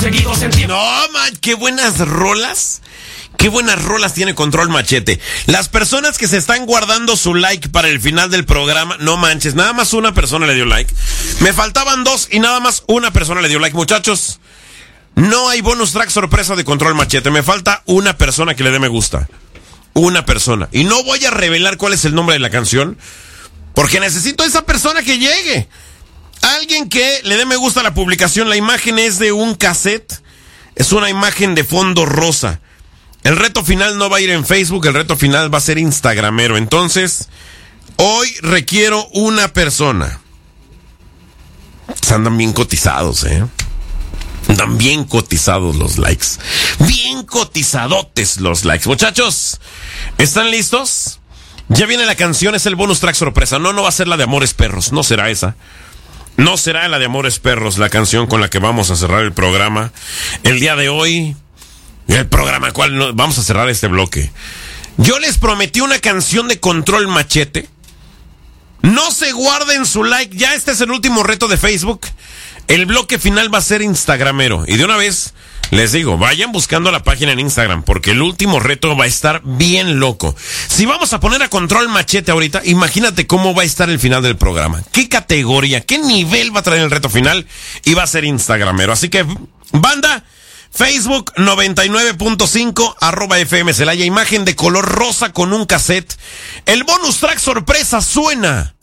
seguido sentí. No, man, qué buenas rolas. Qué buenas rolas tiene Control Machete. Las personas que se están guardando su like para el final del programa, no manches, nada más una persona le dio like. Me faltaban 2 y nada más una persona le dio like. Muchachos, no hay bonus track sorpresa de Control Machete. Me falta una persona que le dé me gusta. Una persona. Y no voy a revelar cuál es el nombre de la canción, porque necesito a esa persona que llegue. Alguien que le dé me gusta a la publicación. La imagen es de un cassette. Es una imagen de fondo rosa. El reto final no va a ir en Facebook, el reto final va a ser instagramero. Entonces, hoy requiero una persona. Andan bien cotizados, Andan bien cotizados los likes. Bien cotizadotes los likes. Muchachos, ¿están listos? Ya viene la canción, es el bonus track sorpresa. No va a ser la de Amores Perros, no será esa. No será la de Amores Perros, la canción con la que vamos a cerrar el programa. El día de hoy... El programa, vamos a cerrar este bloque. Yo les prometí una canción de Control Machete. No se guarden su like. Ya este es el último reto de Facebook. El bloque final va a ser instagramero. Y de una vez les digo, vayan buscando la página en Instagram, porque el último reto va a estar bien loco. Si vamos a poner a Control Machete ahorita, imagínate cómo va a estar el final del programa. ¿Qué categoría, qué nivel va a traer el reto final? Y va a ser instagramero. Así que, banda... Facebook 99.5 @FM Celaya, imagen de color rosa con un cassette. El bonus track sorpresa suena